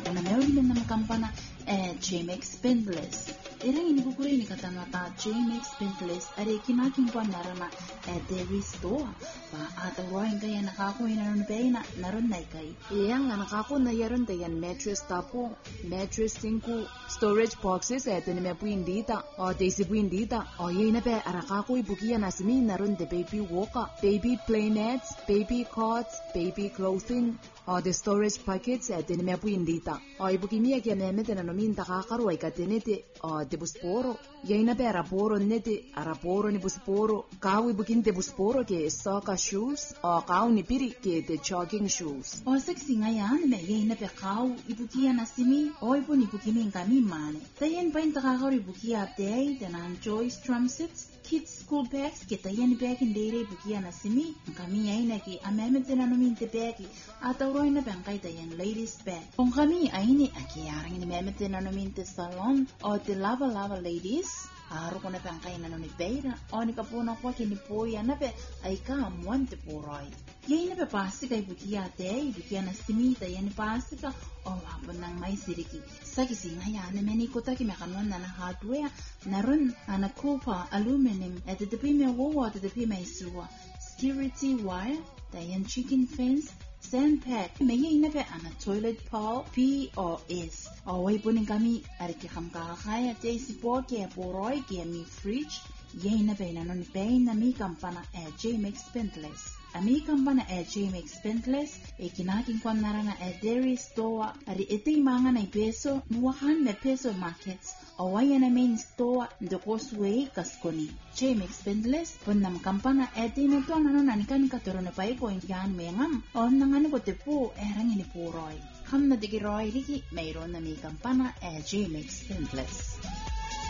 na meron ng kampana JMX Spendless. Irang inibukuri ni katanata JMX Spendless ari kinaking kwa narama dairy store pa atawain kaya nakakuha na ron na naron na ikay. Iyang nakakuha na yaron tayan mattress tapo, mattress 5, storage boxes tinime dita o desi dita o yun na pe arakakuha bukiya na simi naron de baby walker, baby play nets, baby cots, baby clothing o the storage packets tinime dita o ibukimia kya nemete na nomin takakaruwa ikatinete o de busporo yun na pe araporo nete araporo ni busporo kawi bukin de busporo ke soccer shoes o kaw ni piri ke de jogging shoes o seksi ngayon me yun na pe kaw ibukiya na simi o ibu ni bukini kami mane tayen pa yung takakaruwa ibukiya day tanan Joyce drum sets kids school bags kita yan bag hindi bukiya na simi kami ay naki amemete na nomin te bagi atawroy na bangkay tayan ladies bag kung kami ay ni akiyarang ni memete na nomin te salon o te lava ladies aro ko na bangkay na nomin beira o ni kapuna ko kinipuya na pe ay ka amuan te puroy yay na pe pasi kay bukiya na simi tayan pasi ka o hapon ng may siriki sa kising haya na menikota kimakanuan na hardware naron ana copper aluminum at the me wawa at the me suwa security wire tayan chicken fence sandpack may na pe ana toilet pole POS away po ning kami ariki kamkakaya JC po kaya poroy kaya mi fridge yay na pe nanon pe na mi kampana JMX Spendless ami kampana JMX Spendless kinaking kwan narana dairy store ari iti mga na peso nuwahan na peso markets awaya na main store the causeway kaskoni JMX Spendless punam kampana iti na to ano nanikan katuro na pay ko yan mengam o nangano ko tepo erang ini puroy ham na digiroy liki mayroon na may kampana JMX Spendless